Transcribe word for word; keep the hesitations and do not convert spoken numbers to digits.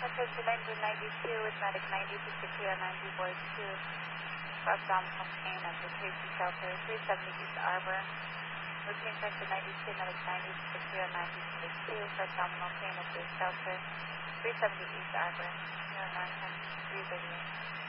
Attention engine ninety-two with medic ninety, fifty-three on ninety, void two. For abdominal pain at the safety shelter, three seventy East Arbor. Routine attention ninety-two, medic ninety, fifty-three on ninety, void two. For abdominal pain at the shelter, three seventy East Arbor. zero nine one three thirty-eight.